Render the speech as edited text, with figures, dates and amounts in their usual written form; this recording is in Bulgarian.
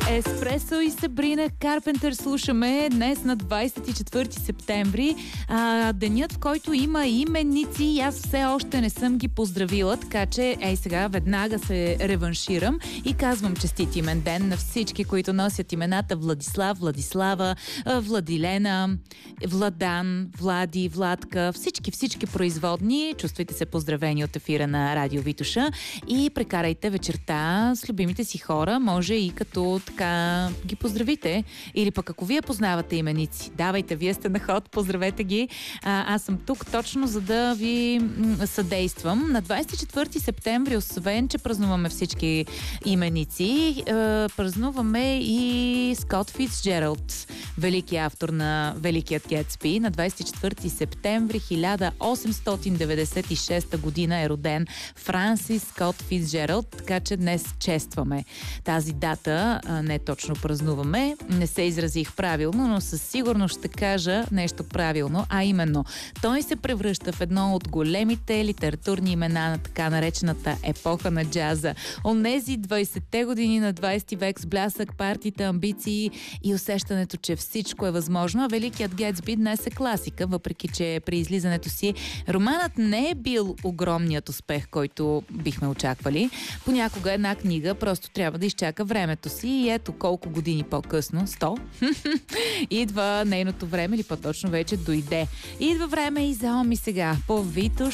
Еспресо и Сабрина Карпентър слушаме днес на 24 септември. Денят, в който има именици и аз все още не съм ги поздравила, така че сега веднага се реванширам и казвам честит имен ден на всички, които носят имената Владислав, Владислава, Владилена, Владан, Влади, Владка, всички производни. Чувствайте се поздравени от ефира на Радио Витоша и прекарайте вечерта с любимите си хора, може и като така ги поздравите. Или пък ако вие познавате именици, давайте, вие сте на ход, поздравете ги. Аз съм тук точно за да ви съдействам. На 24 септември, освен че празнуваме всички именици, празнуваме и Скот Фицджералд, велики автор на Великият Гетсби. На 24 септември 1896 година е роден Франсис Скот Фицджералд, така че днес честваме тази дата, не точно празнуваме. Не се изразих правилно, но със сигурност ще кажа нещо правилно, а именно той се превръща в едно от големите литературни имена на така наречената епоха на джаза. Онези 20-те години на 20 век с блясък, партиите, амбиции и усещането, че всичко е възможно. А Великият Гетсби днес е класика, въпреки че при излизането си романът не е бил огромният успех, който бихме очаквали. Понякога една книга просто трябва да изчака времето си и ето колко години по-късно, 100, идва нейното време, или по-точно вече дойде. Идва време и за Оми сега по Витош.